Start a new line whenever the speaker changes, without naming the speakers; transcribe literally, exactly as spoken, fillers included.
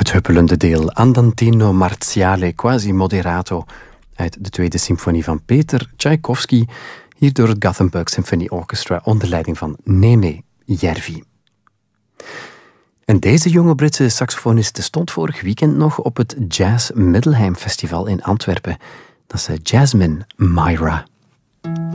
Het huppelende deel Andantino Marziale Quasi Moderato uit de tweede symfonie van Peter Tchaikovsky, hier door het Gothenburg Symphony Orchestra onder leiding van Neme Järvi. En deze jonge Britse saxofoniste stond vorig weekend nog op het Jazz Middelheim Festival in Antwerpen. Dat is Jasmine Myra.